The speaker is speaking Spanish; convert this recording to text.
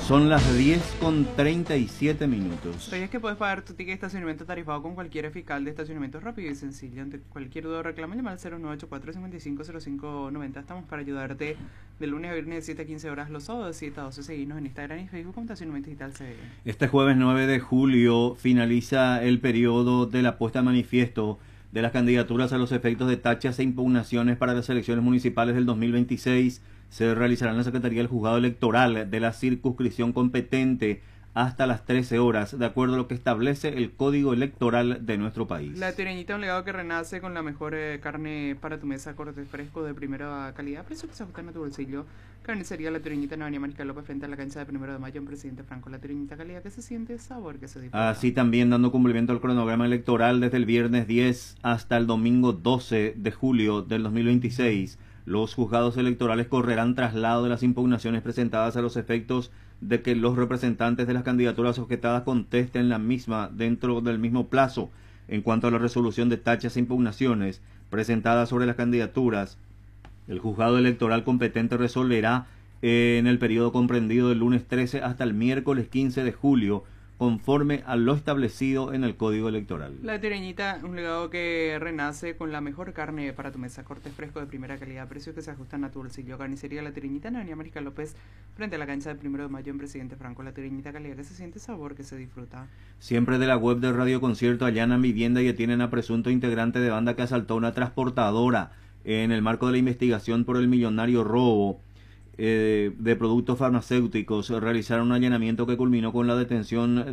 Son las 10:37. ¿Sabías que puedes pagar tu ticket de estacionamiento tarifado con cualquier fiscal de estacionamiento rápido y sencillo? Ante cualquier duda o reclamo, llama al 0984-550590. Estamos para ayudarte de lunes a viernes de 7 a 15 horas, los sábados de 7 a 12. Seguinos en Instagram y Facebook como Estacionamiento Digital CB. Este jueves 9 de julio finaliza el periodo de la puesta a manifiesto de las candidaturas a los efectos de tachas e impugnaciones para las elecciones municipales del 2026. Se realizará en la Secretaría del Juzgado Electoral de la circunscripción competente hasta las 13 horas, de acuerdo a lo que establece el Código Electoral de nuestro país. La Tireñita, un legado que renace con la mejor carne para tu mesa, corte fresco de primera calidad, precio que se ajustan a tu bolsillo. Carnicería La Tireñita en Avenida Mariscal López, frente a la cancha de 1 de Mayo en Presidente Franco. La Tireñita, calidad que se siente, sabor que se disfruta. Así también dando cumplimiento al cronograma electoral desde el viernes 10 hasta el domingo 12 de julio del 2026. Los juzgados electorales correrán traslado de las impugnaciones presentadas a los efectos de que los representantes de las candidaturas objetadas contesten la misma dentro del mismo plazo. En cuanto a la resolución de tachas e impugnaciones presentadas sobre las candidaturas, el juzgado electoral competente resolverá en el periodo comprendido del lunes 13 hasta el miércoles 15 de julio, conforme a lo establecido en el Código Electoral. La Tireñita, un legado que renace con la mejor carne para tu mesa, corte fresco de primera calidad, precios que se ajustan a tu bolsillo. Carnicería La Tireñita en Avenida Mariscal López, frente a la cancha de 1 de Mayo en Presidente Franco. La Tireñita, calidad que se siente, sabor que se disfruta. Siempre de la web de Radio Concierto allanan vivienda y detienen a presunto integrante de banda que asaltó una transportadora en el marco de la investigación por el millonario robo de productos farmacéuticos. Realizaron un allanamiento que culminó con la detención